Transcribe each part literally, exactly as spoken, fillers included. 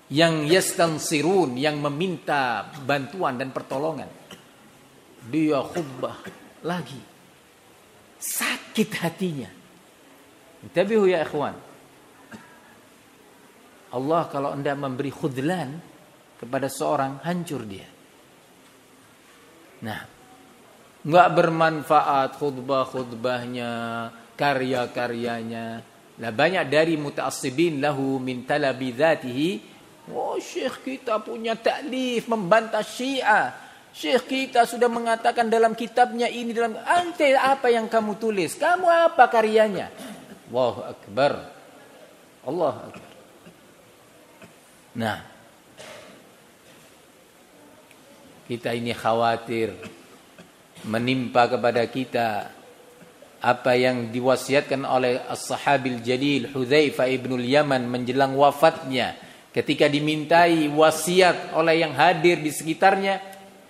yang yastansirun, yang meminta bantuan dan pertolongan. Dia khutbah lagi, sakit hatinya. Intabihu ya ikhwan, Allah kalau hendak memberi khudlan kepada seorang, hancur dia. Nah, enggak bermanfaat khutbah-khutbahnya, karya-karyanya. Lah banyak dari muta'assibin lahu min talabi dzatihi. Oh, syekh kita punya taklif membantah Syiah. Syekh kita sudah mengatakan dalam kitabnya ini, dalam ante apa yang kamu tulis? Kamu apa karyanya? Allahu akbar. Allahu akbar. Nah, kita ini khawatir menimpa kepada kita apa yang diwasiatkan oleh as-sahabil jalil Hudzaifah ibnul Yaman menjelang wafatnya. Ketika dimintai wasiat oleh yang hadir di sekitarnya,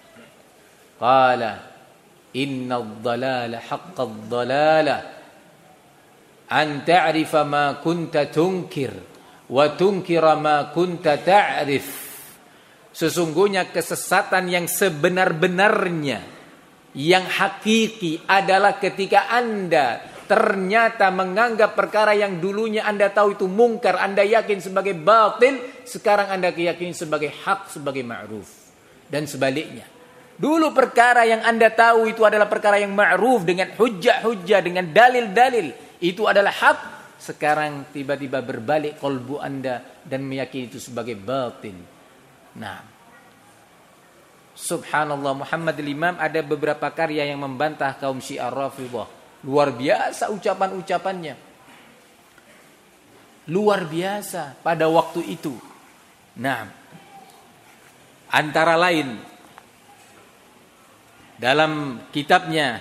qala innad dhalala haqqad dhalala an ta'rifa ma kunta tunkir wa tunkira ma kunta ta'rif. Sesungguhnya kesesatan yang sebenar-benarnya, yang hakiki adalah ketika Anda ternyata menganggap perkara yang dulunya Anda tahu itu mungkar, Anda yakin sebagai batil, sekarang Anda yakini sebagai hak, sebagai ma'ruf. Dan sebaliknya, dulu perkara yang Anda tahu itu adalah perkara yang ma'ruf dengan hujjah-hujjah, dengan dalil-dalil, itu adalah hak, sekarang tiba-tiba berbalik kolbu Anda dan meyakini itu sebagai batil. Nah, subhanallah, Muhammad al-Imam ada beberapa karya yang membantah kaum Syiah Rafidhah. Luar biasa ucapan-ucapannya. Luar biasa pada waktu itu. Nah, antara lain dalam kitabnya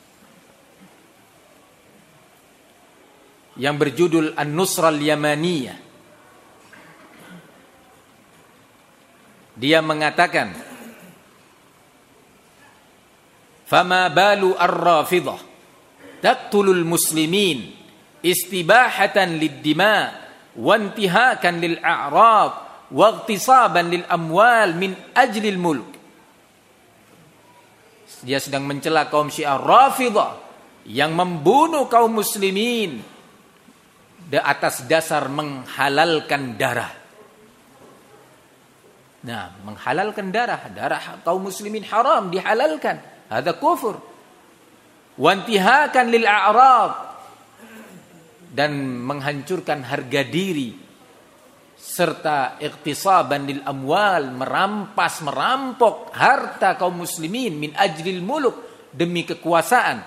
yang berjudul An-Nusra Al-Yamaniyah, dia mengatakan, "Fama balu ar-Rafidhah taqtulul muslimin istibahatan lid-dima wa intihakan lil-a'rad wa ightisaban lil-amwal min ajlil mulk." Dia sedang mencela kaum Syiah Rafidhah yang membunuh kaum muslimin di atas dasar menghalalkan darah. Nah, menghalalkan darah, darah kaum muslimin haram dihalalkan. Ada kufur. Wantihakan lil a'rad, dan menghancurkan harga diri, serta iqtisaban lil amwal, merampas merampok harta kaum muslimin min ajlil muluk, demi kekuasaan.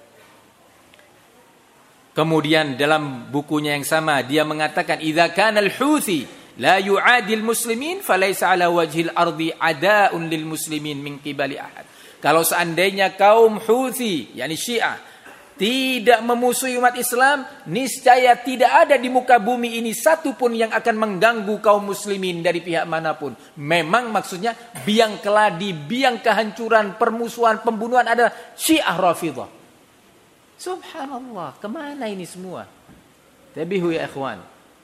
Kemudian dalam bukunya yang sama dia mengatakan, idza kana al-Houthi la yu'adil muslimin falaysa ala wajhil ardi ada'un lil muslimin min qibali ahad. Kalau seandainya kaum Houthi, yakni Syiah, tidak memusuhi umat Islam, niscaya tidak ada di muka bumi ini satu pun yang akan mengganggu kaum muslimin dari pihak manapun. Memang maksudnya biang keladi, biang kehancuran, permusuhan, pembunuhan adalah Syiah Rafidhah. Subhanallah, kemana ini semua? Tabihu ya ikhwan.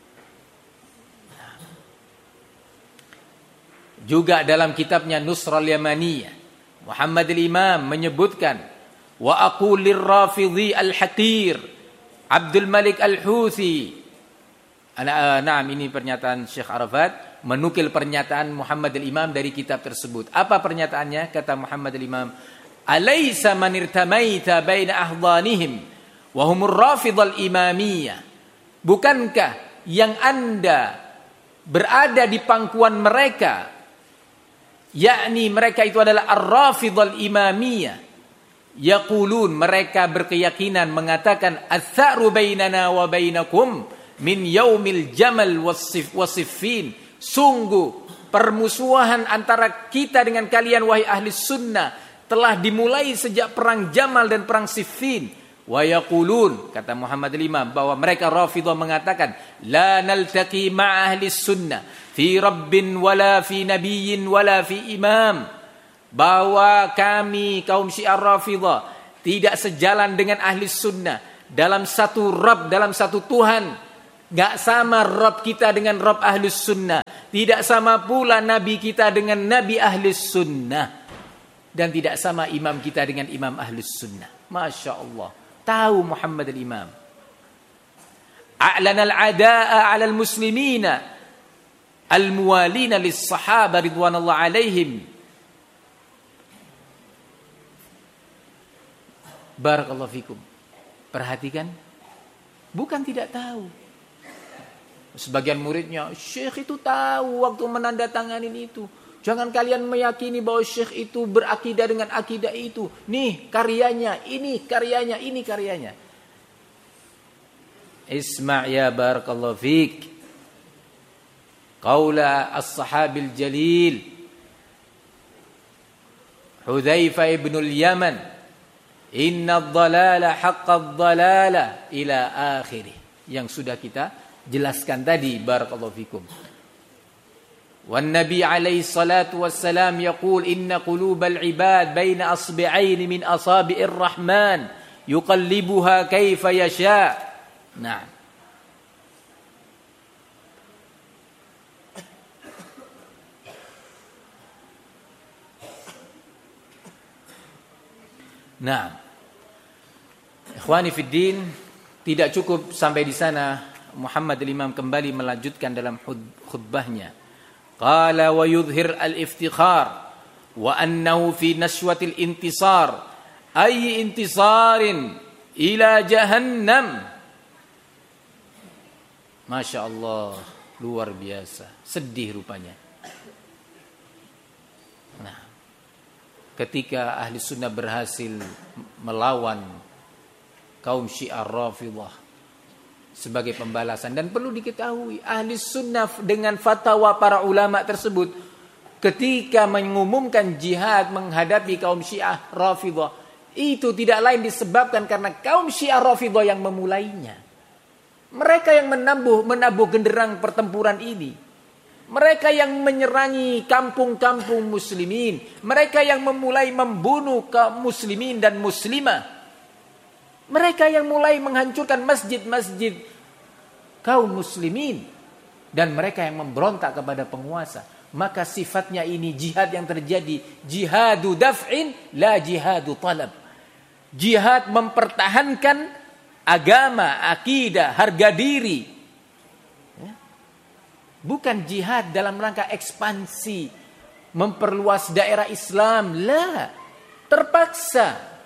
Juga dalam kitabnya Nusra Al-Yamaniyah, Muhammad al-Imam menyebutkan, wa aqul lirrafidhi al-haqir Abdul Malik al-Houthi. Ana na'am, ini pernyataan Syekh Arafat menukil pernyataan Muhammad al-Imam dari kitab tersebut. Apa pernyataannya? Kata Muhammad al-Imam, alaysa man irtamaita baina ahdhanihim wa humur rafidhal imamiyah. Bukankah yang Anda berada di pangkuan mereka, yakni mereka itu adalah ar-rafidhal imamiyah, yaqulun, mereka berkeyakinan mengatakan, ats-tsa'ru bainana wa bainakum min yaumil jamal was-siffin. Sungguh permusuhan antara kita dengan kalian wahai ahli sunnah telah dimulai sejak perang Jamal dan perang Siffin. Wa yaqulun, kata Muhammad al-Imam, bahwa mereka Rafidhah mengatakan, la naltaqi ma ahli sunnah fi rabbin wala fi nabiyyin wala fi imam. Bahwa kami kaum Syiah Rafidhah tidak sejalan dengan ahli sunnah dalam satu Rabb, dalam satu Tuhan, Gak sama Rabb kita dengan Rabb Ahlus Sunnah. Tidak sama pula Nabi kita dengan Nabi Ahlus Sunnah. Dan tidak sama imam kita dengan imam Ahlus Sunnah. Masya Allah. Tahu Muhammad al-Imam. A'lana al-ada'a 'ala al-muslimina al-muwalina lis-sahaba ridwanullah alaihim. Barakallahu fikum. Perhatikan. Bukan tidak tahu. Sebagian muridnya, Syekh itu tahu waktu menandatanganin itu. Jangan kalian meyakini bahwa Syekh itu berakidah dengan akidah itu. Nih karyanya, ini karyanya, ini karyanya. Isma' ya barakallahu fik. Qaula as-sahabil jalil Hudzaifah ibn al-Yaman, inna ad-dhalala haqqa ad-dhalala ila akhirih. Yang sudah kita jelaskan tadi, barakallahu fikum. Wan Nabi alaihi salatu wassalam yaqul inna qulubal ibad baina asbi'ain min asabi'ir rahman yuqallibuha kaifa yasha. Nah. Nah. Ikhwani fid din, tidak cukup sampai di sana. Muhammad al-Imam kembali melanjutkan dalam khutbahnya. Qala wa yudhhir al-iftikhar wa annahu fi nashwatil intisar ay intisarin ila jahannam. Masya Allah, luar biasa, sedih rupanya. Nah, ketika ahli sunnah berhasil melawan kaum Syiah Rafidhah sebagai pembalasan, dan perlu diketahui ahli sunnah dengan fatwa para ulama tersebut ketika mengumumkan jihad menghadapi kaum Syiah Rafidhah itu tidak lain disebabkan karena kaum Syiah Rafidhah yang memulainya. Mereka yang menabuh menabuh genderang pertempuran ini. Mereka yang menyerangi kampung-kampung muslimin, mereka yang memulai membunuh kaum muslimin dan muslimah. Mereka yang mulai menghancurkan masjid-masjid kaum muslimin. Dan mereka yang memberontak kepada penguasa. Maka sifatnya ini jihad yang terjadi. Jihadu daf'in la jihadu talab. Jihad mempertahankan agama, akidah, harga diri. Bukan jihad dalam rangka ekspansi. Memperluas daerah Islam. La. Terpaksa.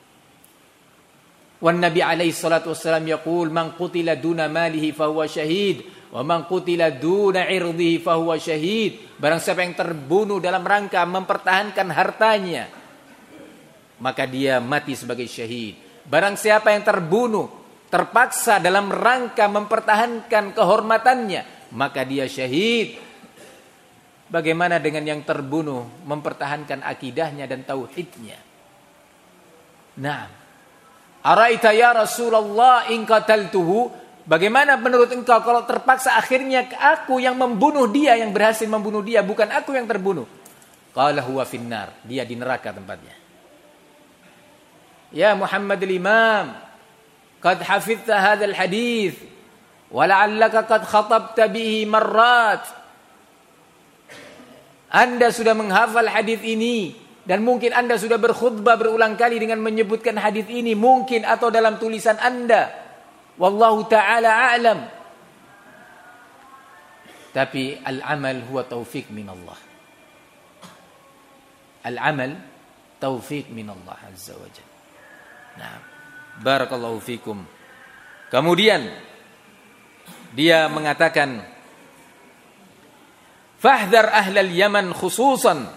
Wan Nabi alaihi salatu wassalam yaqul man qutila duna malihi fahuwa syahid wa man qutila duna irdihi fahuwa syahid. Barang siapa yang terbunuh dalam rangka mempertahankan hartanya, maka dia mati sebagai syahid. Barang siapa yang terbunuh terpaksa dalam rangka mempertahankan kehormatannya, maka dia syahid. Bagaimana dengan yang terbunuh mempertahankan akidahnya dan tauhidnya? Nah, Araita ya Rasulullah in qataltuhu, bagaimana menurut engkau kalau terpaksa akhirnya aku yang membunuh dia, yang berhasil membunuh dia, bukan aku yang terbunuh? Qala huwa finnar, dia di neraka tempatnya. Ya Muhammad al-Imam, qad hafidhta hadzal hadits wa la'allaka qad khatabta bihi marrat. Anda sudah menghafal hadis ini dan mungkin Anda sudah berkhutbah berulang kali dengan menyebutkan hadis ini, mungkin atau dalam tulisan Anda. Wallahu ta'ala a'lam. Tapi al-amal huwa taufiq min Allah. Al-amal taufiq min Allah azza wa jalla. Nah, barakallahu fikum. Kemudian dia mengatakan, fahdhar ahlal Yaman khususan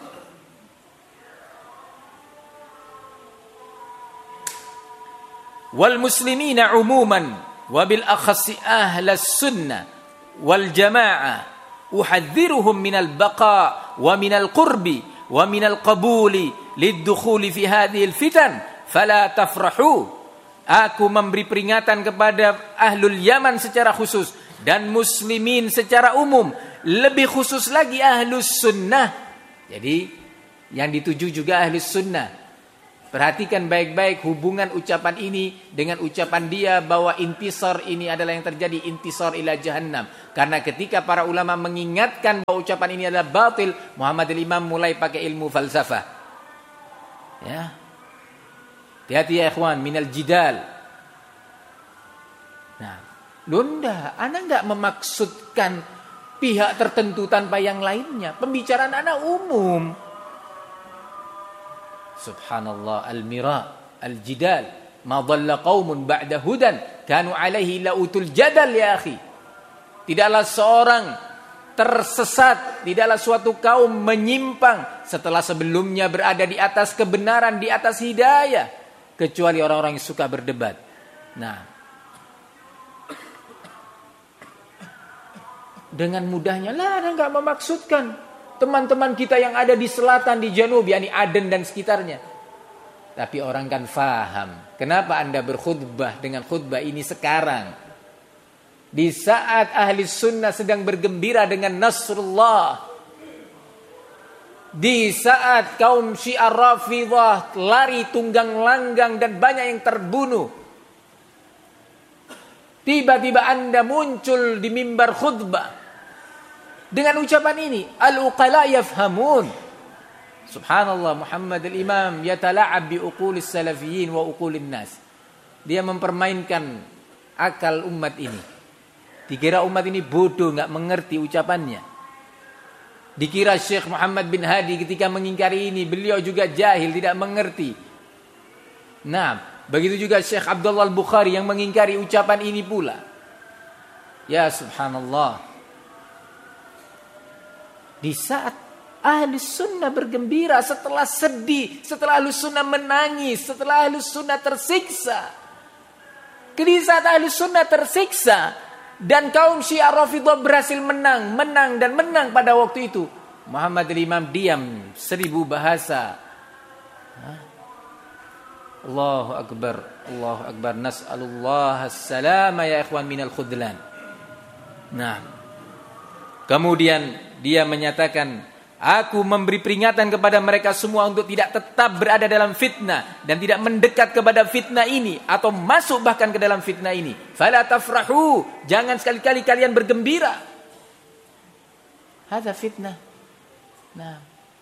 wal muslimina umuman wa bil akhassi ahlas sunnah wal jamaah uhadziruhum minal baqa wa minal qurbi wa minal qabuli liddukhuli fi hadhihi al fitan fala tafrahu. Aku memberi peringatan kepada ahlul Yaman secara khusus dan muslimin secara umum, lebih khusus lagi ahlus sunnah. Jadi yang dituju juga ahlus sunnah. Perhatikan baik-baik hubungan ucapan ini dengan ucapan dia bahwa intisar ini adalah yang terjadi intisar ila jahannam. Karena ketika para ulama mengingatkan bahwa ucapan ini adalah batil, Muhammad al-Imam mulai pakai ilmu falsafah. Ya. Hati-hati ya ikhwan, minal jidal. Nah, Lunda, ana enggak memaksudkan pihak tertentu tanpa yang lainnya. Pembicaraan ana umum. Subhanallah, al-mira, al-jidal, ma dhalla qaumun ba'da hudan kanu alaihi lautul jadal ya akhi. Tidaklah seorang tersesat, tidaklah suatu kaum menyimpang setelah sebelumnya berada di atas kebenaran, di atas hidayah, kecuali orang-orang yang suka berdebat. Nah, dengan mudahnya lah, anda nggak memaksudkan teman-teman kita yang ada di selatan, di Janub, yakni Aden dan sekitarnya. Tapi orang kan faham. Kenapa anda berkhutbah dengan khutbah ini sekarang? Di saat ahli sunnah sedang bergembira dengan Nasrullah. Di saat kaum Syiah Rafidhah lari tunggang langgang dan banyak yang terbunuh. Tiba-tiba anda muncul di mimbar khutbah dengan ucapan ini, al-uqala yafhamun. Subhanallah, Muhammad al-Imam yatala'ab bi uqulis salafiyyin wa uqulin nas. Dia mempermainkan akal umat ini. Dikira umat ini bodoh, enggak mengerti ucapannya. Dikira Syekh Muhammad bin Hadi ketika mengingkari ini, beliau juga jahil, tidak mengerti. Nah, begitu juga Syekh Abdullah al-Bukhari yang mengingkari ucapan ini pula. Ya subhanallah. Di saat ahli sunnah bergembira, setelah sedih, setelah ahli sunnah menangis, setelah ahli sunnah tersiksa. Di saat ahli sunnah tersiksa dan kaum Syiah Rafidhah berhasil menang, menang dan menang pada waktu itu, Muhammad al-Imam diam seribu bahasa. Hah? Allahu Akbar, Allahu Akbar, nas'alullah as-salama ya ikhwan minal khudlan. Nah, kemudian dia menyatakan, aku memberi peringatan kepada mereka semua untuk tidak tetap berada dalam fitnah dan tidak mendekat kepada fitnah ini atau masuk bahkan ke dalam fitnah ini. Fala tafrahu, jangan sekali-kali kalian bergembira. Hadza fitnah. Nah.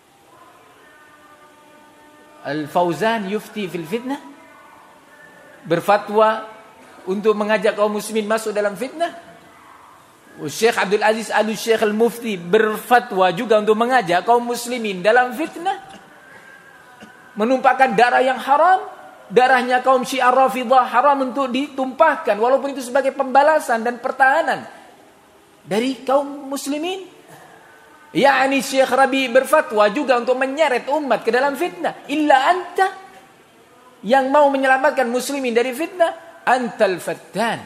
Al-Fauzan yufti fil fitnah, berfatwa untuk mengajak kaum muslimin masuk dalam fitnah. Syekh Abdul Aziz Al-Syekh Al-Mufti berfatwa juga untuk mengajak kaum muslimin dalam fitnah, menumpahkan darah yang haram. Darahnya kaum Syiah Rafidhah haram untuk ditumpahkan, walaupun itu sebagai pembalasan dan pertahanan dari kaum muslimin. Yani Syekh Rabi berfatwa juga untuk menyeret umat ke dalam fitnah. Illa anta, yang mau menyelamatkan muslimin dari fitnah, antal fattan.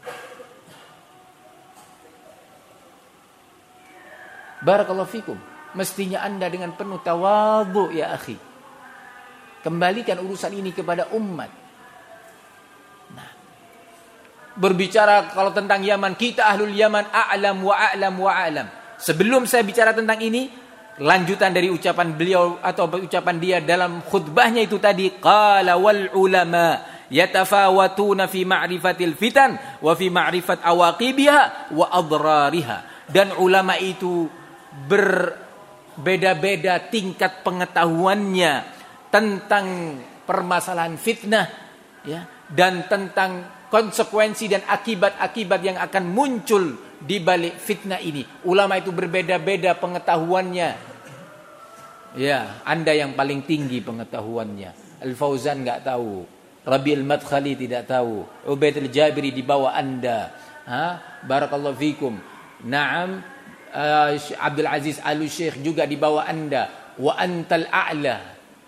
Barakallahu fikum. Mestinya anda dengan penuh tawadhu ya akhi, kembalikan urusan ini kepada umat. Nah, berbicara kalau tentang Yaman, kita ahlul Yaman a'lam wa a'lam wa a'lam. Sebelum saya bicara tentang ini, lanjutan dari ucapan beliau atau ucapan dia dalam khutbahnya itu tadi, qala wal ulama yatafawatuna fi ma'rifatil fitan wa fi ma'rifat awaqibiha wa adrariha. Dan ulama itu berbeda-beda tingkat pengetahuannya tentang permasalahan fitnah, ya, dan tentang konsekuensi dan akibat-akibat yang akan muncul di balik fitnah ini. Ulama itu berbeda-beda pengetahuannya. Ya, anda yang paling tinggi pengetahuannya. Al-Fauzan enggak tahu, Rabi al-Madkhali tidak tahu, Ubaid al-Jabiri di bawah anda. Ha? Barakallahu fikum. Naam, Uh, Abdul Aziz Al-Syekh juga di bawah anda. Wa antal a'la.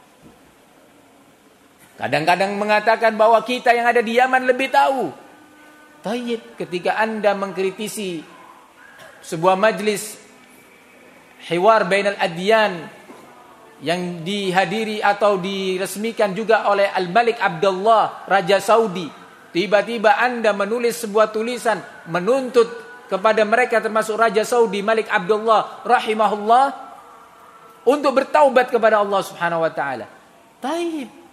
Kadang-kadang mengatakan bahwa kita yang ada di Yaman lebih tahu. Tayyib, ketika anda mengkritisi sebuah majlis hiwar bainal adyan yang dihadiri atau diresmikan juga oleh Al-Malik Abdullah, Raja Saudi, tiba-tiba anda menulis sebuah tulisan menuntut kepada mereka termasuk Raja Saudi Malik Abdullah rahimahullah untuk bertaubat kepada Allah Subhanahu wa taala. Taib,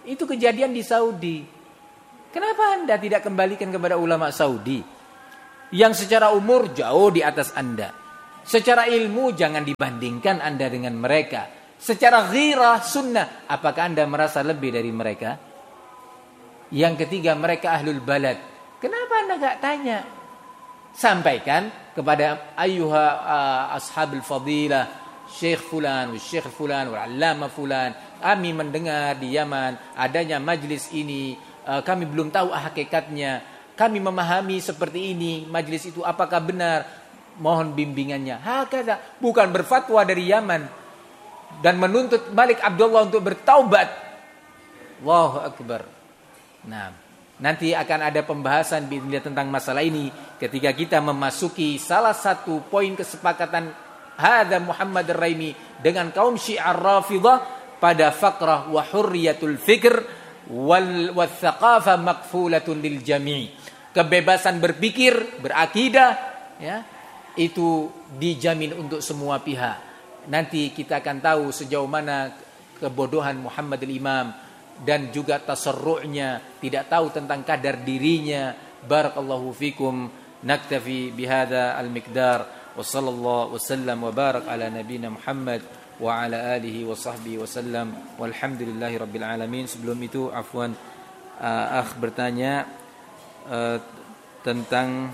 Itu kejadian di Saudi. Kenapa Anda tidak kembalikan kepada ulama Saudi yang secara umur jauh di atas Anda? Secara ilmu jangan dibandingkan Anda dengan mereka. Secara ghirah sunnah, apakah Anda merasa lebih dari mereka? Yang ketiga, mereka ahlul balad. Kenapa Anda enggak tanya? Sampaikan kepada ayyuha uh, ashabul fadilah, Syekh fulan, Syekh fulan, wal allama fulan. Kami mendengar di Yaman adanya majlis ini, uh, kami belum tahu hakikatnya. Kami memahami seperti ini, majlis itu apakah benar? Mohon bimbingannya. Hakada, bukan berfatwa dari Yaman dan menuntut Malik Abdullah untuk bertaubat. Allahu akbar. Nah, nanti akan ada pembahasan tentang masalah ini ketika kita memasuki salah satu poin kesepakatan hadza Muhammad Ar-Raimi dengan kaum Syiah Rafidhah pada faqrah wa hurriyatul fikr wal wathaqafa maqfulatun lil jami'. Kebebasan berpikir, berakidah, ya, itu dijamin untuk semua pihak. Nanti kita akan tahu sejauh mana kebodohan Muhammad al-Imam dan juga tasarru'nya, tidak tahu tentang kadar dirinya. Barakallahu fikum. Naktafi bihadza al-miqdar. Wa sallallahu wasallam wa barak ala nabiyyina Muhammad wa ala alihi wa sahbihi wasallam. Walhamdulillahi rabbil alamin. Sebelum itu afwan, uh, akh bertanya uh, tentang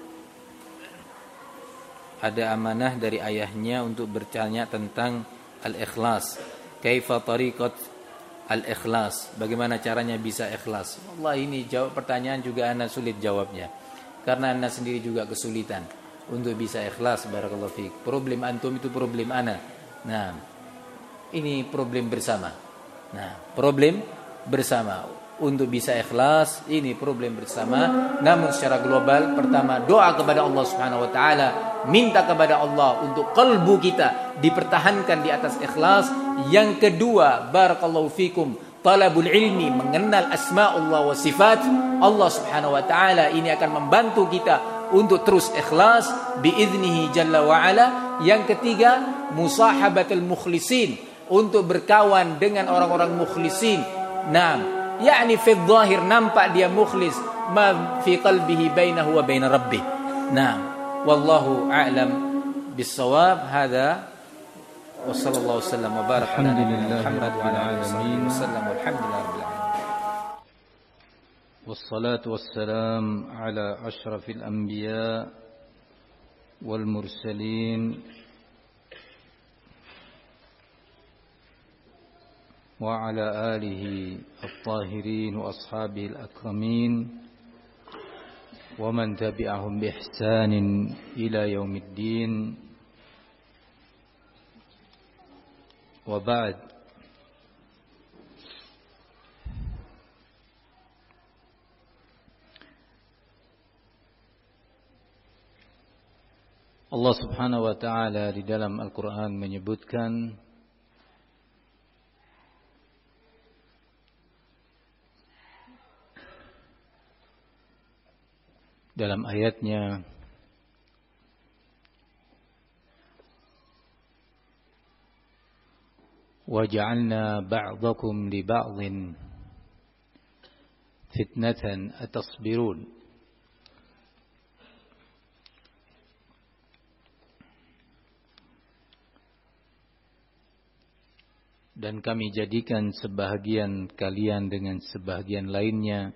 ada amanah dari ayahnya untuk bertanya tentang al-ikhlas. Kaifa tariqat al-ikhlas? Bagaimana caranya bisa ikhlas? Allah, ini jawab pertanyaan juga ana sulit jawabnya. Karena ana sendiri juga kesulitan untuk bisa ikhlas. Barakallahu fiik. Problem antum itu problem ana. Nah, ini problem bersama. Nah, problem bersama. Untuk bisa ikhlas, ini problem bersama. Namun secara global, pertama doa kepada Allah Subhanahu wa taala, minta kepada Allah untuk kalbu kita dipertahankan di atas ikhlas. Yang kedua, barakallahu fikum, talabul ilmi, mengenal asma'ullah wa sifat Allah Subhanahu wa taala. Ini akan membantu kita untuk terus ikhlas biiznihi jalla wa ala. Yang ketiga, musahabatul mukhlisin, untuk berkawan dengan orang-orang mukhlisin. Nah, yakni fi dhahir nampak dia mukhlis, ma fi qalbihi bainahu wa bain rabbih. Nah, wallahu a'lam bis-shawab. Hadza wa sallallahu wasallam wa baraka ala nabiyyina Muhammad wa ala alihi wasallam. Walhamdulillahi rabbil alamin. Wassalatu wassalam ala asyrafil anbiya wal mursalin وعلى آله الطاهرين وأصحابه الأكرمين ومن تبعهم بإحسان إلى يوم الدين وبعد. Allah Subhanahu wa taala di dalam Al-Qur'an menyebutkan dalam ayatnya, وَجَعَلْنَا بَعْضَكُمْ لِبَعْضٍ فِتْنَةً أَتَصْبِرُونَ. Dan kami jadikan sebahagian kalian dengan sebahagian lainnya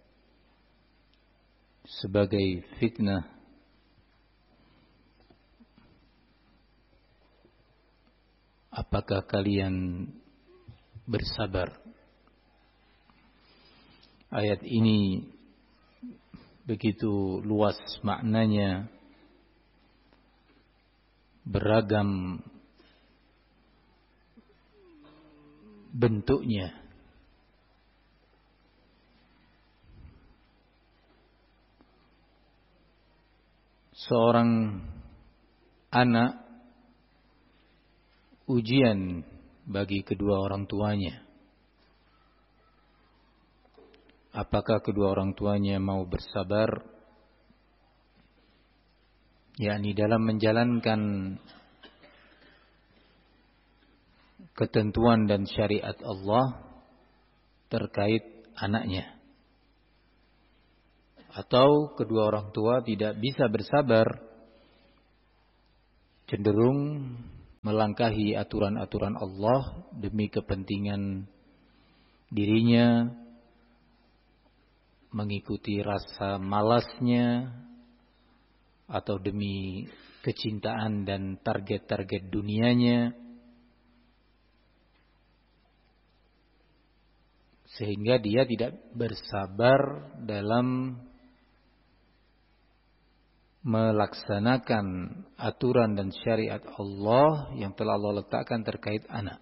sebagai fitnah. Apakah kalian bersabar? Ayat ini begitu luas maknanya, beragam bentuknya. Seorang anak ujian bagi kedua orang tuanya. Apakah kedua orang tuanya mau bersabar, yakni dalam menjalankan ketentuan dan syariat Allah, terkait anaknya. Atau kedua orang tua tidak bisa bersabar, cenderung melangkahi aturan-aturan Allah demi kepentingan dirinya, mengikuti rasa malasnya, atau demi kecintaan dan target-target dunianya, sehingga dia tidak bersabar dalam melaksanakan aturan dan syariat Allah yang telah Allah letakkan terkait anak.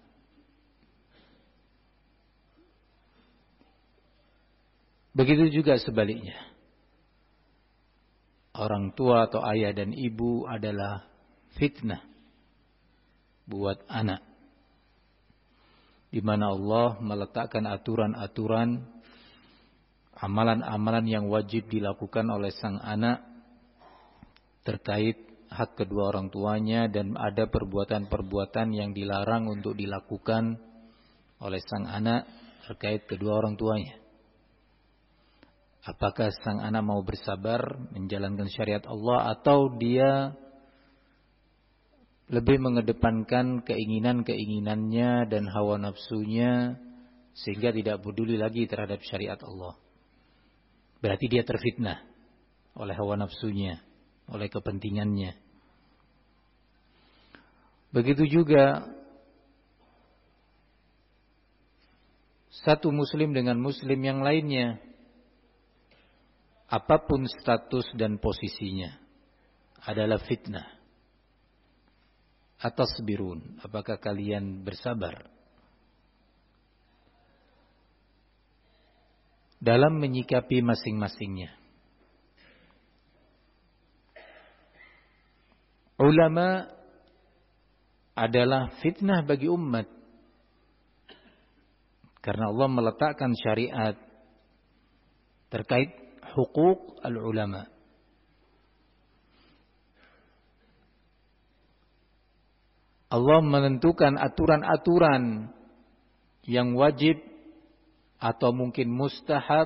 Begitu juga sebaliknya. Orang tua atau ayah dan ibu adalah fitnah buat anak, di mana Allah meletakkan aturan-aturan, amalan-amalan yang wajib dilakukan oleh sang anak terkait hak kedua orang tuanya, dan ada perbuatan-perbuatan yang dilarang untuk dilakukan oleh sang anak terkait kedua orang tuanya. Apakah sang anak mau bersabar menjalankan syariat Allah, atau dia lebih mengedepankan keinginan-keinginannya dan hawa nafsunya sehingga tidak peduli lagi terhadap syariat Allah? Berarti dia terfitnah oleh hawa nafsunya, oleh kepentingannya. Begitu juga satu muslim dengan muslim yang lainnya, apapun status dan posisinya, adalah fitnah. Atasbirun, apakah kalian bersabar dalam menyikapi masing-masingnya? Ulama adalah fitnah bagi umat, karena Allah meletakkan syariat terkait hukuk al-ulama. Allah menentukan aturan-aturan yang wajib atau mungkin mustahab,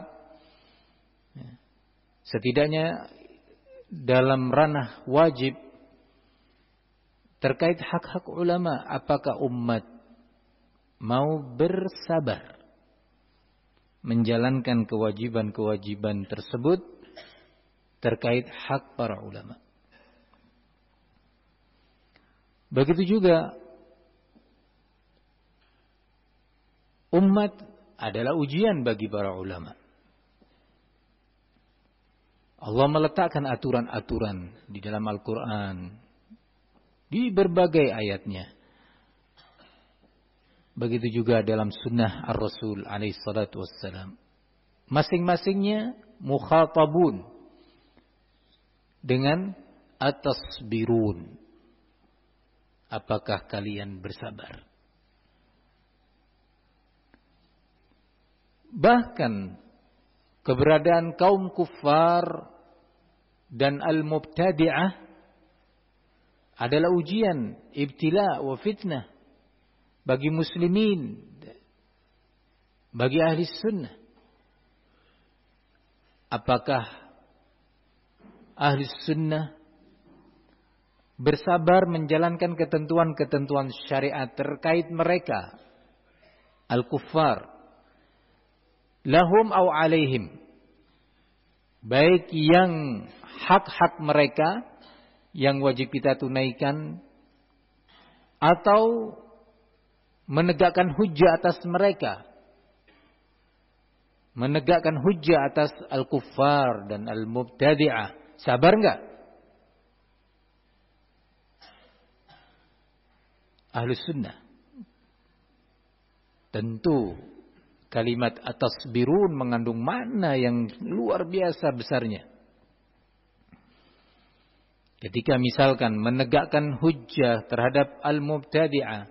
setidaknya dalam ranah wajib terkait hak-hak ulama. Apakah umat mau bersabar menjalankan kewajiban-kewajiban tersebut terkait hak para ulama? Begitu juga umat adalah ujian bagi para ulama. Allah meletakkan aturan-aturan di dalam Al-Quran, di berbagai ayatnya. Begitu juga dalam sunnah Ar-Rasul alaihi salatu wassalam. Masing-masingnya mukhatabun dengan atasbirun. Apakah kalian bersabar? Bahkan keberadaan kaum kufar dan al-mubtadi'ah adalah ujian, ibtila wa fitnah bagi muslimin, bagi ahli sunnah. Apakah ahli sunnah bersabar menjalankan ketentuan-ketentuan syariat terkait mereka, al-kuffar, lahum au alaihim, baik yang hak-hak mereka yang wajib kita tunaikan, atau menegakkan hujjah atas mereka, menegakkan hujjah atas al-kuffar dan al-mubtadi'ah. Sabar enggak? Ahlus sunnah tentu kalimat atasbirun mengandung makna yang luar biasa besarnya. Ketika misalkan menegakkan hujjah terhadap al-mubtadi'ah,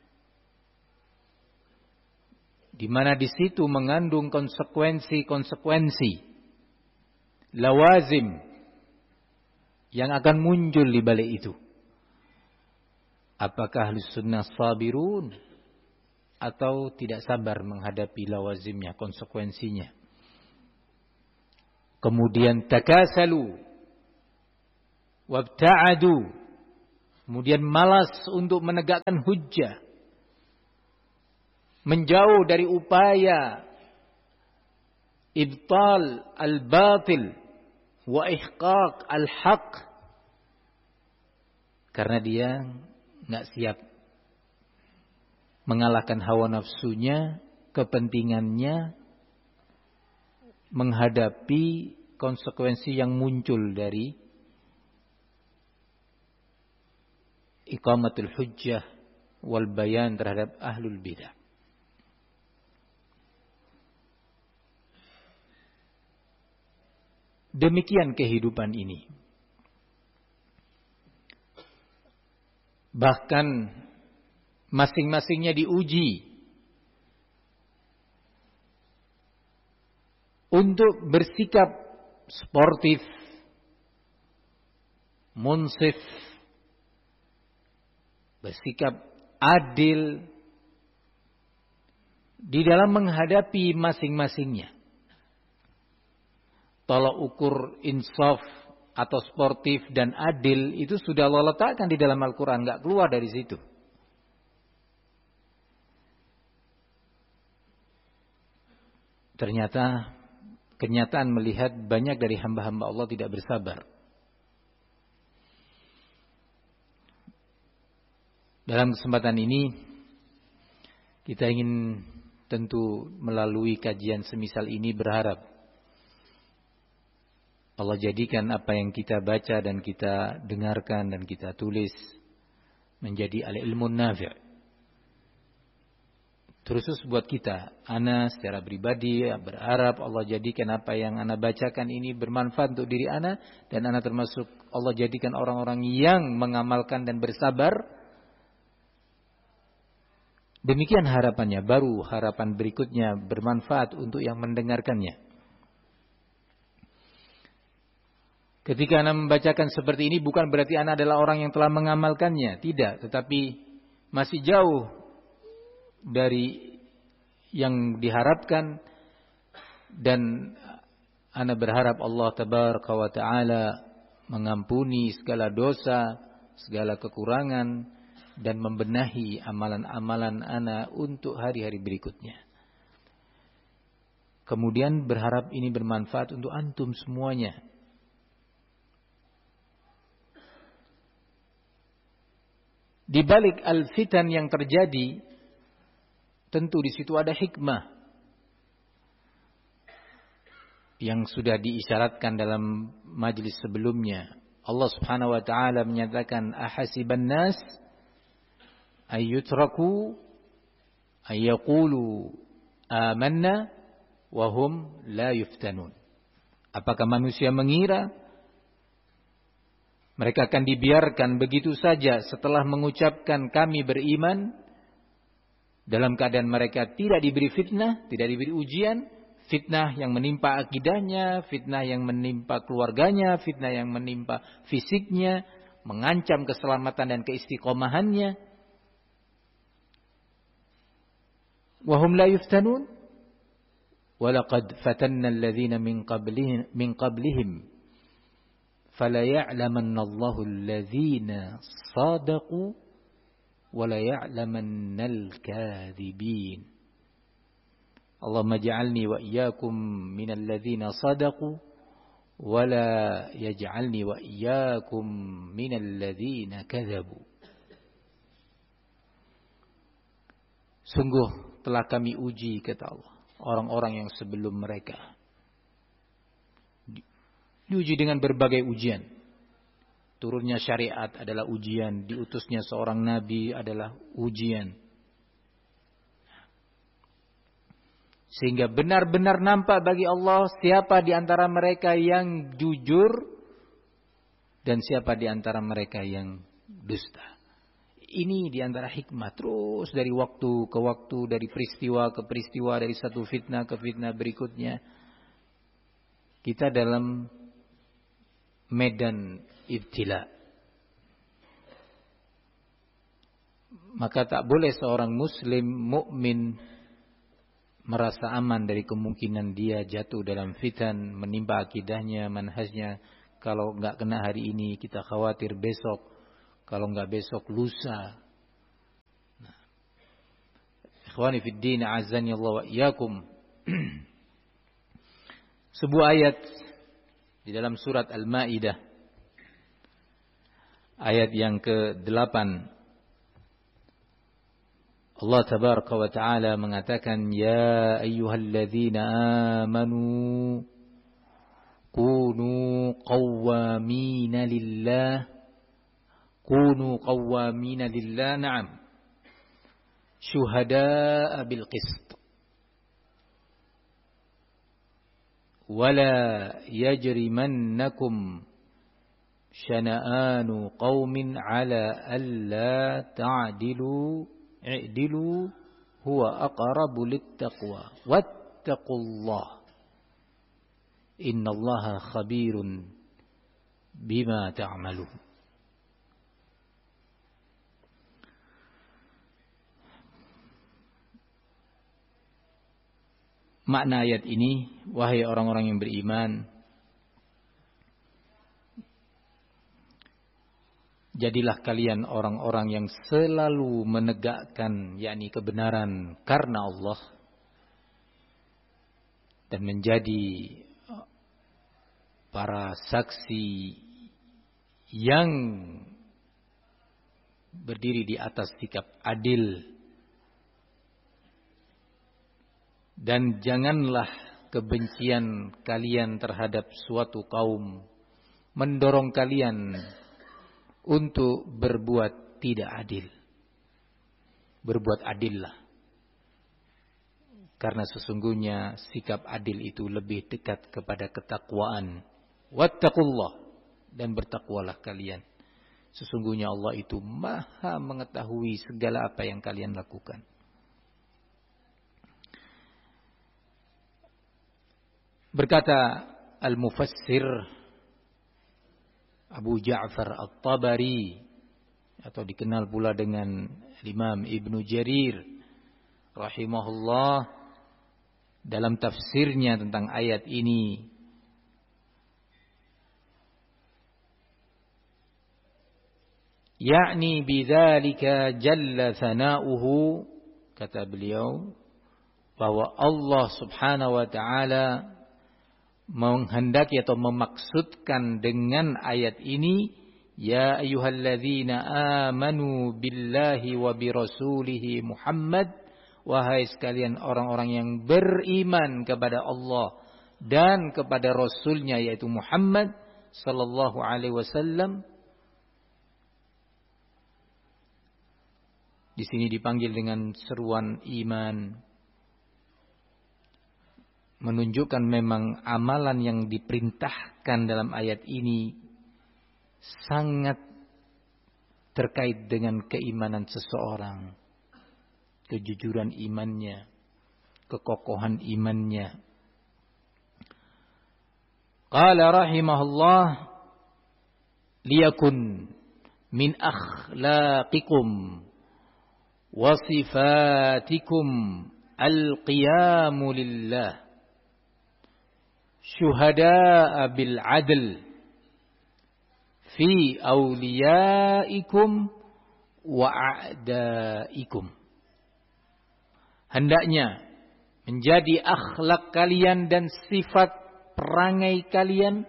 di mana di situ mengandung konsekuensi-konsekuensi, lawazim yang akan muncul di balik itu. Apakah ahli sunnah sabirun atau tidak sabar menghadapi lawazimnya, konsekuensinya. Kemudian takasalu wabta'adu, kemudian malas untuk menegakkan hujjah, menjauh dari upaya ibtal al-batil wa ihqaq al-haq, karena dia enggak siap mengalahkan hawa nafsunya, kepentingannya, menghadapi konsekuensi yang muncul dari iqamatul hujjah wal bayan terhadap ahlul bidah. Demikian kehidupan ini. Bahkan masing-masingnya diuji untuk bersikap sportif, munsif, bersikap adil di dalam menghadapi masing-masingnya. Tolak ukur insaf atau sportif dan adil itu sudah Allah letakkan di dalam Al-Quran, nggak keluar dari situ. Ternyata kenyataan melihat banyak dari hamba-hamba Allah tidak bersabar. Dalam kesempatan ini kita ingin tentu melalui kajian semisal ini berharap Allah jadikan apa yang kita baca dan kita dengarkan dan kita tulis menjadi al-ilmun nafi'. Terus buat kita, ana secara pribadi berharap Allah jadikan apa yang ana bacakan ini bermanfaat untuk diri ana, dan ana termasuk Allah jadikan orang-orang yang mengamalkan dan bersabar. Demikian harapannya, baru harapan berikutnya bermanfaat untuk yang mendengarkannya. Ketika ana membacakan seperti ini bukan berarti ana adalah orang yang telah mengamalkannya, tidak, tetapi masih jauh dari yang diharapkan, dan ana berharap Allah tabaraka wa taala mengampuni segala dosa, segala kekurangan, dan membenahi amalan-amalan ana untuk hari-hari berikutnya. Kemudian berharap ini bermanfaat untuk antum semuanya. Di balik al-fitan yang terjadi, tentu di situ ada hikmah yang sudah diisyaratkan dalam majlis sebelumnya. Allah Subhanahu wa taala menyatakan, ahasiban nas ayyutraku ayyaqulu amanna wa hum la yuftanun. Apakah manusia mengira mereka akan dibiarkan begitu saja setelah mengucapkan kami beriman, dalam keadaan mereka tidak diberi fitnah, tidak diberi ujian, fitnah yang menimpa akidahnya, fitnah yang menimpa keluarganya, fitnah yang menimpa fisiknya, mengancam keselamatan dan keistiqomahannya. Wa hum la yuftanun wa laqad fatanna alladhina min qablihim min qablihim فَلَا يَعْلَمَنَّ اللَّهُ الَّذِينَ صَدَقُوا وَلَا يَعْلَمَنَّ الْكَاذِبِينَ. اللهم اجعلني وإياكم من الذين صدقوا ولا يجعلني وإياكم من الذين كذبوا. Sungguh telah kami uji, kata Allah, orang-orang yang sebelum mereka. Diuji dengan berbagai ujian. Turunnya syariat adalah ujian, diutusnya seorang nabi adalah ujian. Sehingga benar-benar nampak bagi Allah siapa di antara mereka yang jujur dan siapa di antara mereka yang dusta. Ini di antara hikmah, terus dari waktu ke waktu, dari peristiwa ke peristiwa, dari satu fitnah ke fitnah berikutnya. Kita dalam medan ibtila, maka tak boleh seorang muslim mukmin merasa aman dari kemungkinan dia jatuh dalam fitan, menimpa akidahnya, manhajnya. Kalau enggak kena hari ini, kita khawatir besok. Kalau enggak besok, lusa. Nah. Ikhwani fid din, azani Allah wa iyyakum. Sebuah ayat di dalam surat Al-Maidah, ayat yang ke-delapan. Allah tabaraka wa ta'ala mengatakan, ya ayyuhalladzina amanu kunu qawwamina lillah kunu qawwamina lillah na'am syuhada'a bil qist wala yajrimannakum syana'anu qawmin ala alla ta'dilu i'dilu huwa aqrabu littaqwa wattaqullah innallaha khabirun bima ta'malun. Makna ayat ini, wahai orang-orang yang beriman, jadilah kalian orang-orang yang selalu menegakkan yakni kebenaran karena Allah dan menjadi para saksi yang berdiri di atas sikap adil. Dan janganlah kebencian kalian terhadap suatu kaum mendorong kalian untuk berbuat tidak adil. Berbuat adillah. Karena sesungguhnya sikap adil itu lebih dekat kepada ketakwaan. Wattaqullah. Dan bertakwalah kalian. Sesungguhnya Allah itu maha mengetahui segala apa yang kalian lakukan. Berkata Al-Mufassir Abu Ja'far At-Tabari, atau dikenal pula dengan Imam Ibnu Jarir rahimahullah, dalam tafsirnya tentang ayat ini, yakni bidzalika jalla thana'uhu, kata beliau, bahwa Allah Subhanahu wa taala menghendaki atau memaksudkan dengan ayat ini, ya ayyuhalladzina amanu billahi wa birasulihi Muhammad, wahai sekalian orang-orang yang beriman kepada Allah dan kepada Rasulnya yaitu Muhammad sallallahu alaihi wasallam. Di sini dipanggil dengan seruan iman, menunjukkan memang amalan yang diperintahkan dalam ayat ini sangat terkait dengan keimanan seseorang, kejujuran imannya, kekokohan imannya. Qala rahimahullah, liyakun min akhlaqikum wa sifatikum al-qiyamu lillah syuhada'a bil adl fi awliyaikum wa a'daikum. Hendaknya menjadi akhlak kalian dan sifat perangai kalian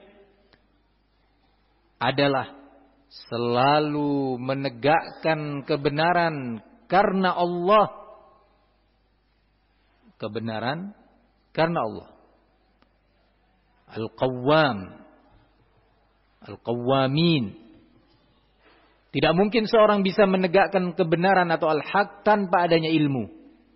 adalah selalu menegakkan kebenaran karena Allah. Kebenaran karena Allah. Al-Qawwam, Al-Qawwamin. Tidak mungkin seorang bisa menegakkan kebenaran atau al-haq tanpa adanya ilmu.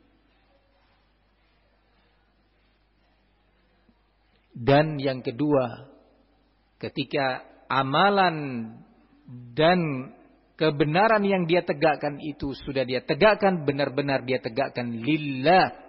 Dan yang kedua, ketika amalan dan kebenaran yang dia tegakkan itu sudah dia tegakkan, benar-benar dia tegakkan lillah.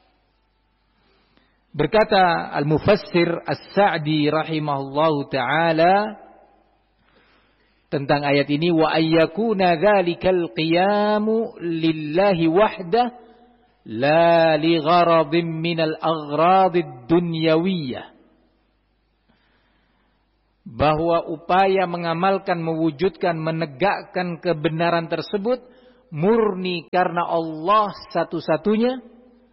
Berkata Al-Mufassir As-Sa'di rahimahullahu ta'ala, tentang ayat ini, wa ayyakuna dzalikal qiyamu lillahi wahdah la li gharadin minal aghrad dunyawiyah. Bahwa upaya mengamalkan, mewujudkan, menegakkan kebenaran tersebut murni karena Allah satu-satunya,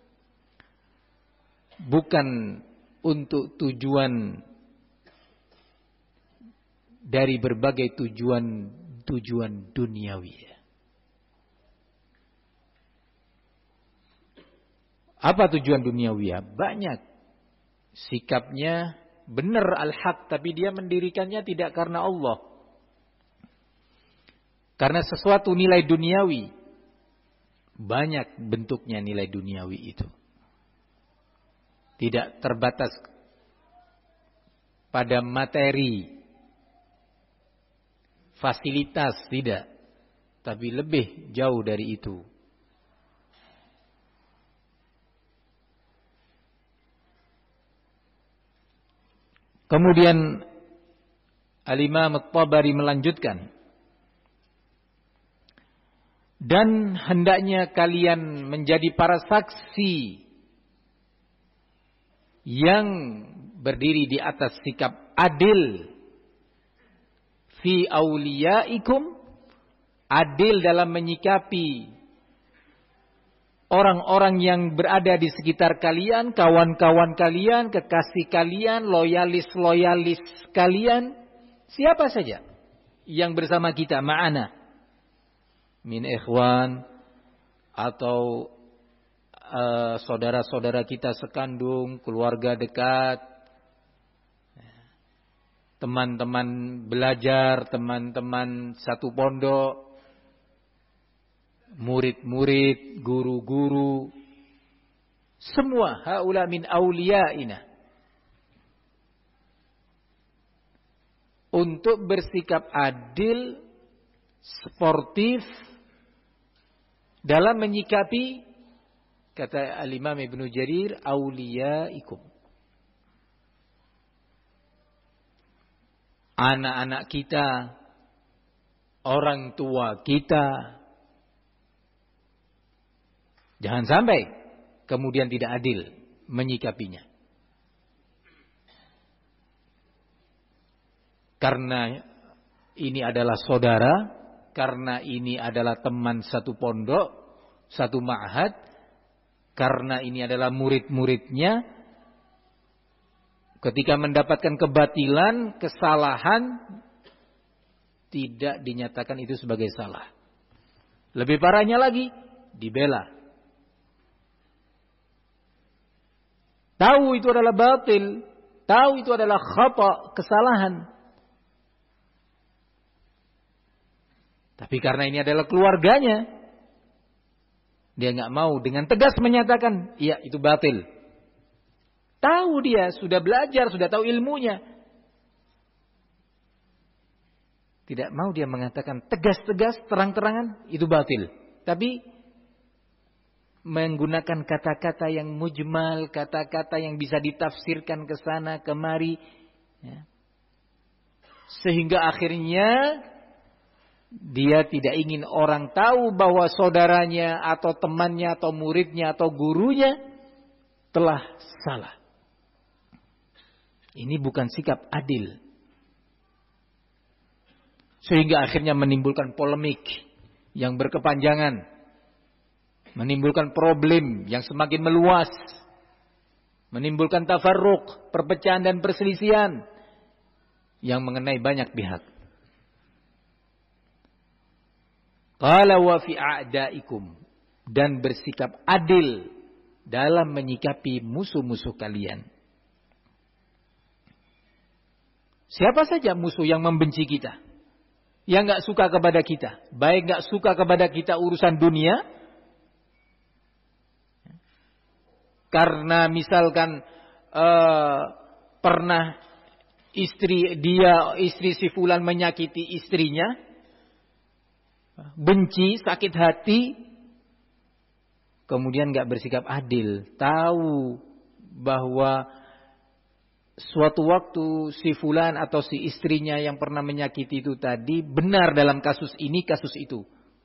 bukan untuk tujuan dari berbagai tujuan-tujuan duniawi. Apa tujuan duniawi? Banyak. Sikapnya benar al-haq, tapi dia mendirikannya tidak karena Allah. Karena sesuatu nilai duniawi. Banyak bentuknya nilai duniawi itu. Tidak terbatas pada materi, fasilitas, tidak. Tapi lebih jauh dari itu. Kemudian Al-Imam At-Tabari melanjutkan, dan hendaknya kalian menjadi para saksi yang berdiri di atas sikap adil fi auliyaikum, adil dalam menyikapi orang-orang yang berada di sekitar kalian, kawan-kawan kalian, kekasih kalian, loyalis-loyalis kalian, siapa saja yang bersama kita, ma'ana min ikhwan atau uh, saudara-saudara kita sekandung, keluarga dekat, teman-teman belajar, teman-teman satu pondok, murid-murid, guru-guru, semua haula min auliyaina, untuk bersikap adil, sportif dalam menyikapi, kata Al-Imam Ibnu Jarir, auliyaikum, anak-anak kita, orang tua kita. Jangan sampai kemudian tidak adil menyikapinya. Karena ini adalah saudara, karena ini adalah teman satu pondok, satu ma'had, karena ini adalah murid-muridnya, ketika mendapatkan kebatilan, kesalahan, tidak dinyatakan itu sebagai salah. Lebih parahnya lagi, dibela. Tahu itu adalah batil, tahu itu adalah khata, kesalahan. Tapi karena ini adalah keluarganya, dia nggak mau dengan tegas menyatakan, iya itu batil. Tahu dia, sudah belajar, sudah tahu ilmunya. Tidak mau dia mengatakan tegas-tegas, terang-terangan, itu batil. Tapi menggunakan kata-kata yang mujmal, kata-kata yang bisa ditafsirkan ke sana kemari, ya. Sehingga akhirnya dia tidak ingin orang tahu bahwa saudaranya atau temannya atau muridnya atau gurunya telah salah. Ini bukan sikap adil. Sehingga akhirnya menimbulkan polemik yang berkepanjangan, menimbulkan problem yang semakin meluas, menimbulkan tafarruq, perpecahan dan perselisihan yang mengenai banyak pihak. Qala wa fi a'daikum, dan bersikap adil dalam menyikapi musuh-musuh kalian. Siapa saja musuh yang membenci kita, yang enggak suka kepada kita, baik enggak suka kepada kita urusan dunia, karena misalkan uh, pernah istri dia istri si fulan menyakiti istrinya, benci, sakit hati, kemudian enggak bersikap adil, tahu bahwa suatu waktu si fulan atau si istrinya yang pernah menyakiti itu tadi benar dalam kasus ini, kasus itu.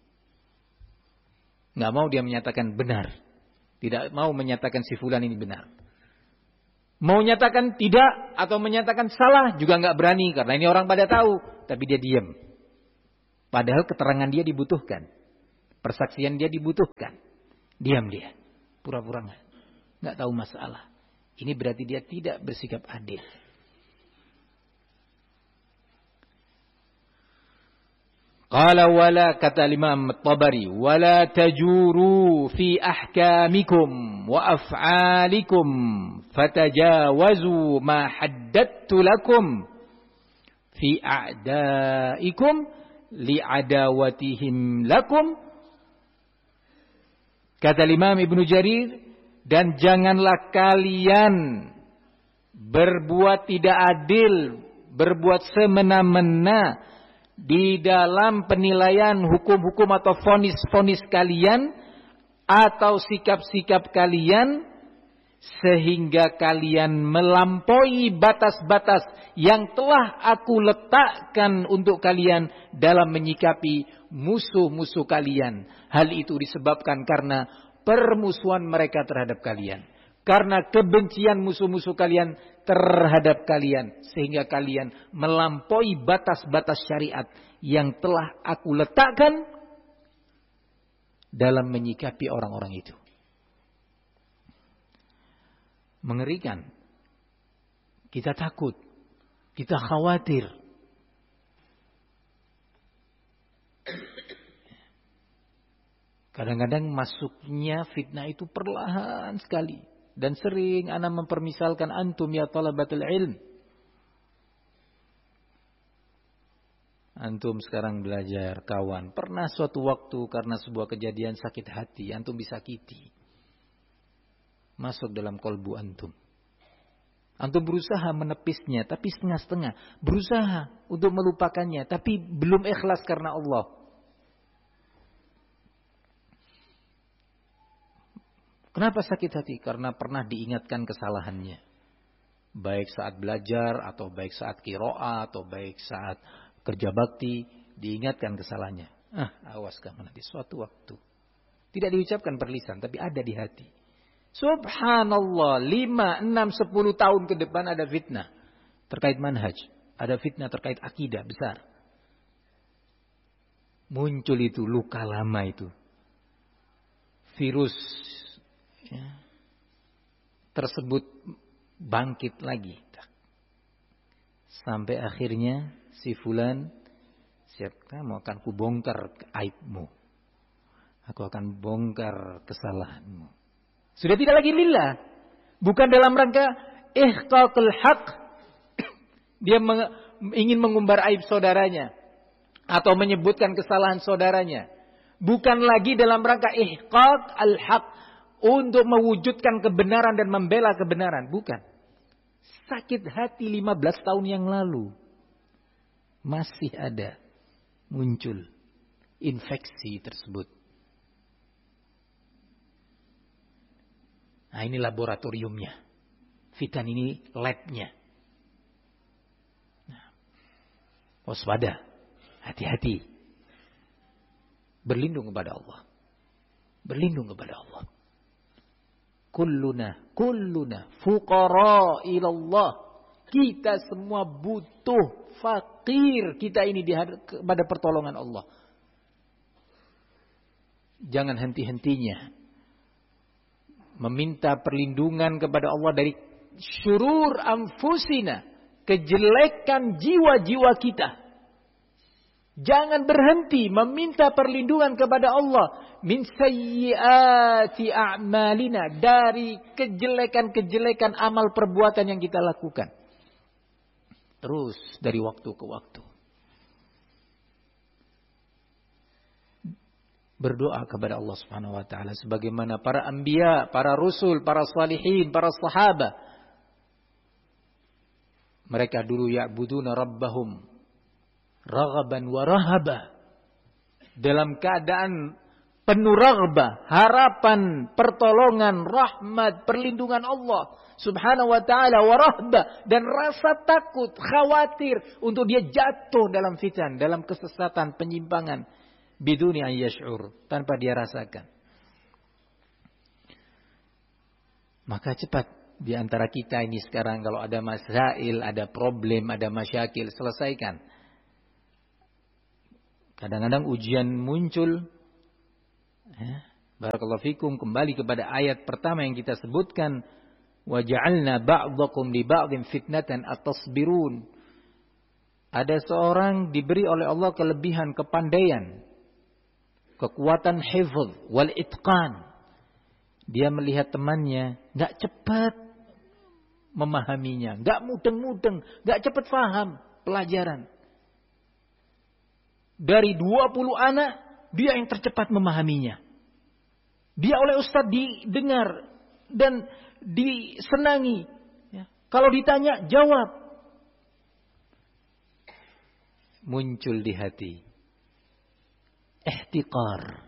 Nggak mau dia menyatakan benar. Tidak mau menyatakan si fulan ini benar. Mau nyatakan tidak atau menyatakan salah juga nggak berani. Karena ini orang pada tahu. Tapi dia diam. Padahal keterangan dia dibutuhkan. Persaksian dia dibutuhkan. Diam dia. Pura-pura nggak. Nggak tahu masalah. Ini berarti dia tidak bersikap adil. Qala wala, kata Imam Tabari, wala tajuru fi ahkamikum wa af'alikum fatajawazu ma haddattu lakum fi a'daikum li'adawatihim lakum. Kata Imam Ibnu Jarir, dan janganlah kalian berbuat tidak adil, berbuat semena-mena di dalam penilaian hukum-hukum atau vonis-vonis kalian atau sikap-sikap kalian, sehingga kalian melampaui batas-batas yang telah aku letakkan untuk kalian dalam menyikapi musuh-musuh kalian. Hal itu disebabkan karena permusuhan mereka terhadap kalian, karena kebencian musuh-musuh kalian terhadap kalian, sehingga kalian melampaui batas-batas syariat yang telah aku letakkan dalam menyikapi orang-orang itu. Mengerikan. Kita takut, kita khawatir. Kadang-kadang masuknya fitnah itu perlahan sekali. Dan sering ana mempermisalkan antum ya talabatul ilm. Antum sekarang belajar, kawan. Pernah suatu waktu karena sebuah kejadian sakit hati, antum disakiti. Masuk dalam kolbu antum. Antum berusaha menepisnya, tapi setengah-setengah. Berusaha untuk melupakannya, tapi belum ikhlas karena Allah. Kenapa sakit hati? Karena pernah diingatkan kesalahannya. Baik saat belajar, atau baik saat qiraah, atau baik saat kerja bakti, diingatkan kesalahannya. Ah, awas kamu nanti suatu waktu. Tidak diucapkan berlisan, tapi ada di hati. Subhanallah, lima, enam, sepuluh tahun ke depan ada fitnah terkait manhaj. Ada fitnah terkait akidah besar. Muncul itu luka lama itu. Virus ya, tersebut bangkit lagi. Sampai akhirnya si fulan, siap, kamu akan kubongkar aibmu. Aku akan bongkar kesalahanmu. Sudah tidak lagi lillah. Bukan dalam rangka ihqaqul haq. Dia meng, ingin mengumbar aib saudaranya. Atau menyebutkan kesalahan saudaranya. Bukan lagi dalam rangka ihqaq al-haq. Untuk mewujudkan kebenaran dan membela kebenaran. Bukan. Sakit hati lima belas tahun yang lalu. Masih ada. Muncul. Infeksi tersebut. Nah, ini laboratoriumnya. Fitan ini labnya. Nah, waspada. Hati-hati. Berlindung kepada Allah. Berlindung kepada Allah. Kulluna, kulluna fuqara ilallah. Kita semua butuh, fakir kita ini pada pertolongan Allah. Jangan henti-hentinya meminta perlindungan kepada Allah dari syurur anfusina, kejelekan jiwa-jiwa kita. Jangan berhenti meminta perlindungan kepada Allah min sayyiati a'malina, dari kejelekan-kejelekan amal perbuatan yang kita lakukan. Terus dari waktu ke waktu. Berdoa kepada Allah Subhanahu wa taala sebagaimana para anbiya, para rasul, para salihin, para sahabat. Mereka dulu ya'buduna rabbahum raghaban wa rahaba. Dalam keadaan penuh raghbah, harapan, pertolongan, rahmat, perlindungan Allah Subhanahu wa ta'ala, wa rahbah, dan rasa takut, khawatir untuk dia jatuh dalam fitan, dalam kesesatan, penyimpangan, biduni an yash'ur, tanpa dia rasakan. Maka cepat di antara kita ini sekarang kalau ada masail, ada problem, ada masyakil, selesaikan. Kadang-kadang ujian muncul. Ya, barakallahu fikum, kembali kepada ayat pertama yang kita sebutkan, wa ja'alna ba'dakum li ba'din fitnatan atasbirun. Ada seorang diberi oleh Allah kelebihan kepandaian, kekuatan hifz wal itqan. Dia melihat temannya enggak cepat memahaminya, enggak mudeng-mudeng, enggak cepat faham pelajaran. Dari dua puluh anak, dia yang tercepat memahaminya. Dia oleh ustaz didengar dan disenangi. Ya. Kalau ditanya, jawab. Muncul di hati ihtiqar,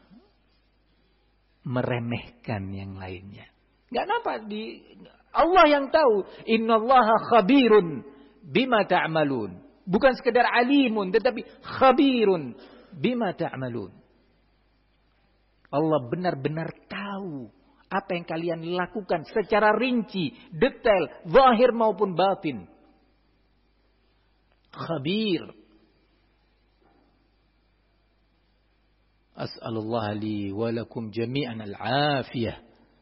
meremehkan yang lainnya. Enggak nampak di Allah yang tahu. Innallaha khabirun bima ta'malun. Bukan sekedar alimun, tetapi khabirun bima ta'malun. Allah benar-benar tahu apa yang kalian lakukan secara rinci, detail, zahir maupun batin. Khabir. As'alullah li wa lakum jami'an al-afiyah.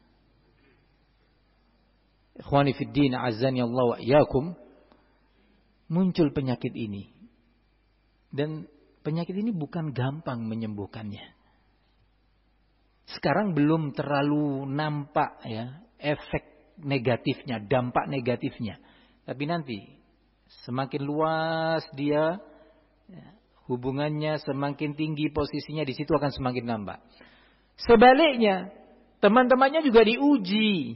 Ikhwani fid din, azani Allah wa iyyakum. Muncul penyakit ini. Dan penyakit ini bukan gampang menyembuhkannya. Sekarang belum terlalu nampak ya efek negatifnya, dampak negatifnya. Tapi nanti semakin luas dia ya, hubungannya, semakin tinggi posisinya, di situ akan semakin nampak. Sebaliknya, teman-temannya juga diuji.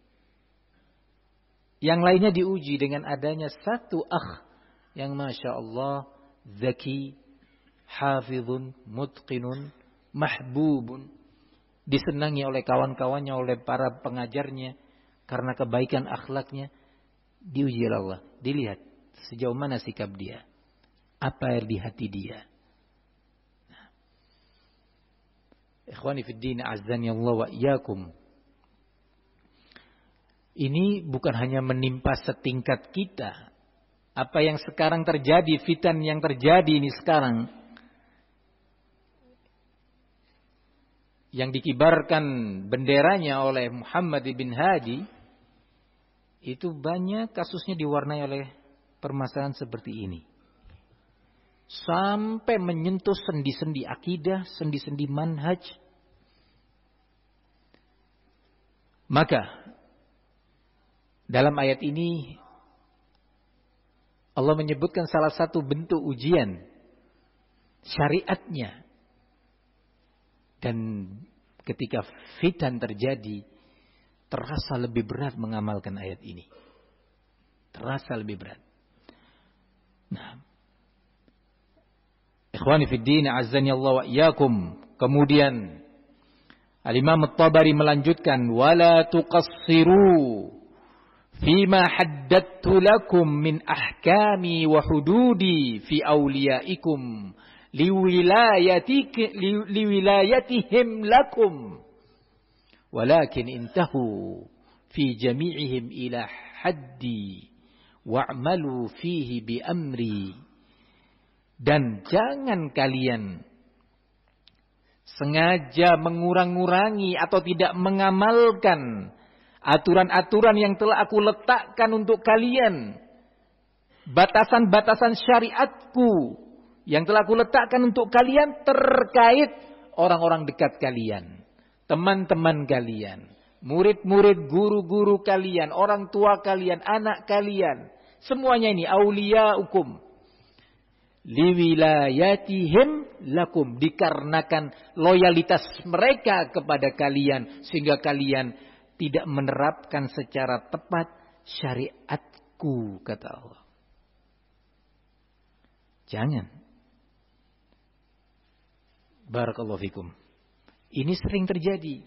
Yang lainnya diuji dengan adanya satu akh yang masya Allah zaki, hafizun, mutqinun, mahbubun, disenangi oleh kawan-kawannya, oleh para pengajarnya karena kebaikan akhlaknya. Diuji oleh Allah, dilihat sejauh mana sikap dia, apa yang di hati dia. Nah. Ikhwani fid din, azzani Allah wa iyyakum. Ini bukan hanya menimpa setingkat kita. Apa yang sekarang terjadi, fitan yang terjadi ini sekarang, yang dikibarkan benderanya oleh Muhammad bin Hadi, itu banyak kasusnya diwarnai oleh permasalahan seperti ini. Sampai menyentuh sendi-sendi akidah, sendi-sendi manhaj. Maka dalam ayat ini Allah menyebutkan salah satu bentuk ujian syariatnya. Dan ketika fitan terjadi, terasa lebih berat mengamalkan ayat ini. Terasa lebih berat. Nah, ikhwani fid din, azzani Allah wa iyyakum. Kemudian Al-Imam At-Tabari melanjutkan, wala tuqassiru fima haddattu lakum min ahkami wa hududi fi awliyaikum liwilayatik liwilayatihim lakum walakin intahu fi jami'ihim ila haddi wa'malu fihi bi amri. Dan jangan kalian sengaja mengurang-ngurangi atau tidak mengamalkan aturan-aturan yang telah aku letakkan untuk kalian. Batasan-batasan syariatku yang telah aku letakkan untuk kalian terkait orang-orang dekat kalian. Teman-teman kalian. Murid-murid, guru-guru kalian. Orang tua kalian, anak kalian. Semuanya ini auliyaukum. Liwilayatihim lakum. Dikarenakan loyalitas mereka kepada kalian. Sehingga kalian tidak menerapkan secara tepat syariatku, kata Allah. Jangan. Barakallahu fikum. Ini sering terjadi.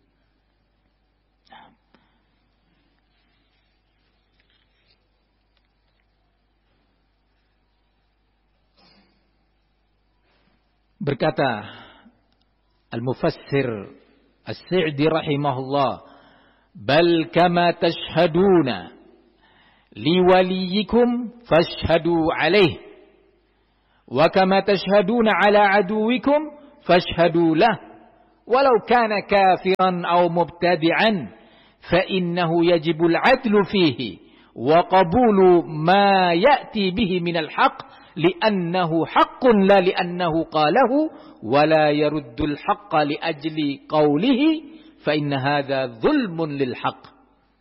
Berkata Al-Mufassir As-Sa'di rahimahullah, bal kama tashhaduna liwaliyikum fashhadu alaih, wa kama tashhaduna ala aduwikum fashhadu lah, walau kana kafiran aw mubtadi'an fa innahu yajibu al-'adlu fihi wa qabulu ma ya'ti bihi min al-haqq li'annahu haqqun la li'annahu qalahu wa la yaruddu al-haqqa li ajli qawlihi fa inna hadha dhulmun lil haqq.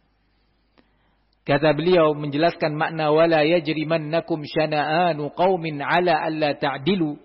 Kata beliau menjelaskan makna wala yajrimannakum syana'anu qaumin ala alla ta'dilu.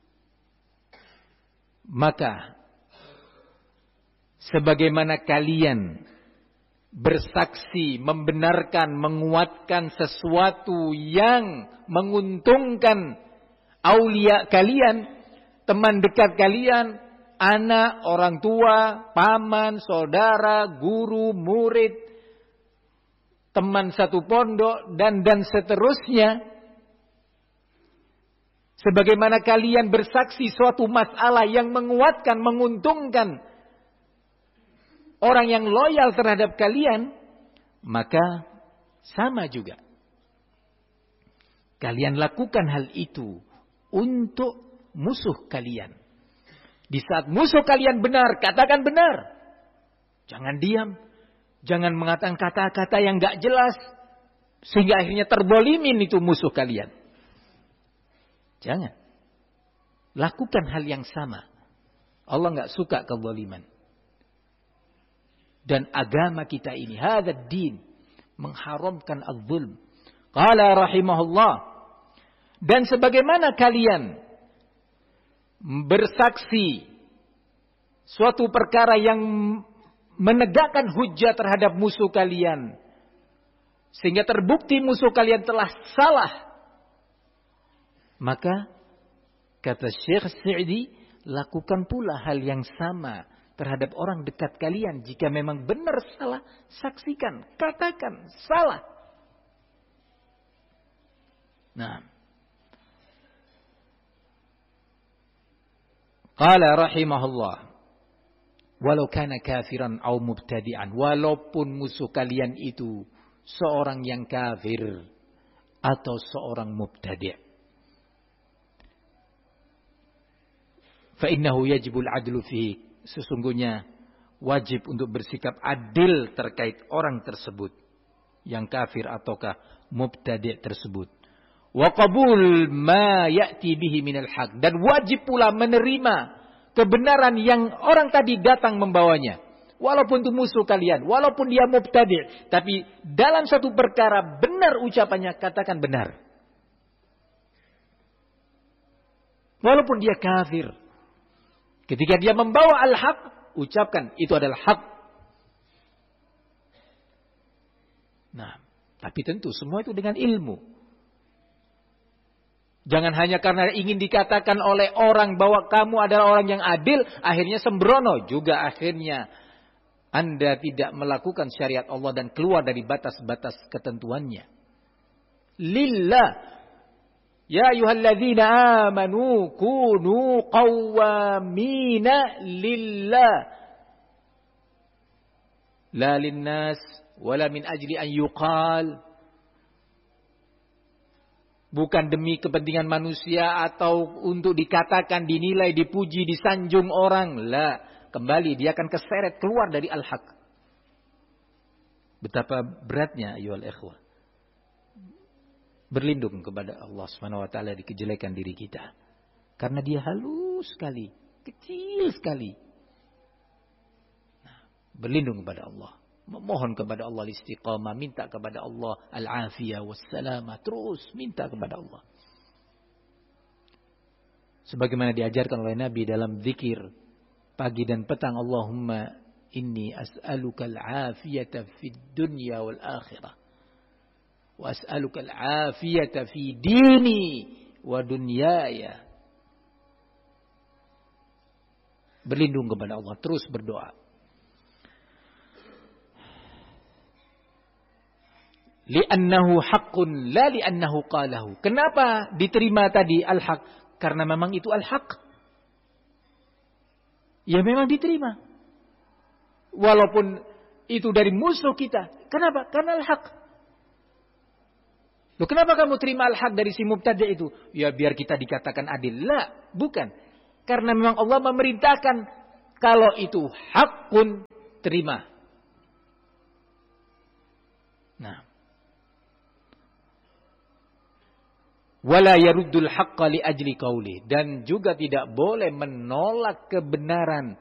Maka sebagaimana kalian bersaksi, membenarkan, menguatkan sesuatu yang menguntungkan aulia kalian, teman dekat kalian, anak, orang tua, paman, saudara, guru, murid, teman satu pondok, dan dan seterusnya. Sebagaimana kalian bersaksi suatu masalah yang menguatkan, menguntungkan orang yang loyal terhadap kalian, maka sama juga. Kalian lakukan hal itu untuk musuh kalian. Di saat musuh kalian benar, katakan benar. Jangan diam. Jangan mengatakan kata-kata yang gak jelas, sehingga akhirnya terbolimin itu musuh kalian. Jangan. Lakukan hal yang sama. Allah gak suka kezaliman. Dan agama kita ini, hadzal din, mengharamkan az-zulm. Qala rahimahullah, dan sebagaimana kalian bersaksi suatu perkara yang menegakkan hujjah terhadap musuh kalian, sehingga terbukti musuh kalian telah salah, maka kata Syekh Sa'di, lakukan pula hal yang sama terhadap orang dekat kalian. Jika memang benar salah, saksikan, katakan salah. Nah, qala rahimahullah, walau kana kafiran aw mubtadi'an, walaupun musuh kalian itu seorang yang kafir atau seorang mubtadi', fa innahu yajibul adlu fihi, sesungguhnya wajib untuk bersikap adil terkait orang tersebut, yang kafir ataukah mubtadi' tersebut. Wa qabul ma ya'ti bihi minal haq, dan wajib pula menerima kebenaran yang orang tadi datang membawanya. Walaupun itu musuh kalian, walaupun dia mubtadi', tapi dalam satu perkara benar ucapannya, katakan benar. Walaupun dia kafir, ketika dia membawa al-haq, ucapkan itu adalah hak. Nah, tapi tentu semua itu dengan ilmu. Jangan hanya karena ingin dikatakan oleh orang bahwa kamu adalah orang yang adil, akhirnya sembrono. Juga akhirnya Anda tidak melakukan syariat Allah dan keluar dari batas-batas ketentuannya. Lillah. Ya ayyuhalladzina amanu kunu qawwamina lillah. La linnas wala min ajli an yuqal. Bukan demi kepentingan manusia atau untuk dikatakan, dinilai, dipuji, disanjung orang. La. Kembali dia akan keseret keluar dari al-haq. Betapa beratnya ayyuhal ikhwah berlindung kepada Allah Subhanahu wa taala di kejelekan diri kita. Karena dia halus sekali, kecil sekali. Nah, berlindung kepada Allah. Memohon kepada Allah istiqamah, minta kepada Allah al-afiyah wassalamah, terus minta kepada Allah. Sebagaimana diajarkan oleh Nabi dalam zikir pagi dan petang, Allahumma inni as'aluka al-afiyata fid dunya wal akhirah, wa as'aluka al-afiyata fi dini wa dunyaya. Berlindung kepada Allah, terus berdoa. Li'annahu haqqun la li'annahu qalahu. Kenapa diterima tadi al-haq? Karena memang itu al-haq. Ya memang diterima. Walaupun itu dari musuh kita. Kenapa? Karena al-haq. Loh, kenapa kamu terima al-haq dari si mubtadi' itu? Ya biar kita dikatakan adil. La, bukan. Karena memang Allah memerintahkan kalau itu haqqun, terima. Nah, wala yaruddul haqqa li ajli qauli, dan juga tidak boleh menolak kebenaran